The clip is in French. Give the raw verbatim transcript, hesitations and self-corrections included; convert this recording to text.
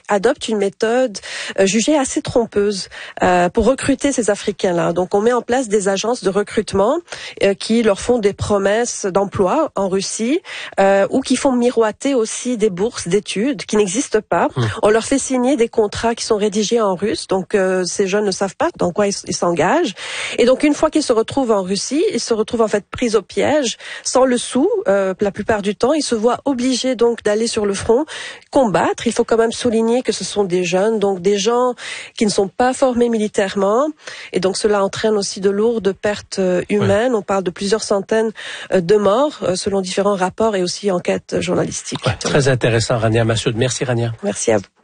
adoptent une méthode euh, jugée assez trompeuse euh, pour recruter ces Africains-là. Donc, on met en place des agences de recrutement euh, qui leur font des promesses d'emploi en Russie euh, ou qui font miroiter aussi des bourses d'études qui n'existent pas. Mmh. On leur fait signer des contrats qui sont rédigés en russe, donc euh, ces jeunes ne savent pas dans quoi ils, ils s'engagent. Et donc, une fois qu'ils se retrouvent en Russie, ils se retrouvent en fait pris au piège, sans le sou, euh, la plupart du temps. Ils se voient obligés donc d'aller sur le front, combattre. Il faut quand même souligner que ce sont des jeunes, donc des gens qui ne sont pas formés militairement. Et donc, cela entraîne aussi de lourdes pertes humaines. Ouais. On parle de plusieurs centaines de morts, selon différents rapports et aussi enquêtes journalistiques. Ouais, très intéressant, Rania Massoud. Merci, Rania. Merci à vous.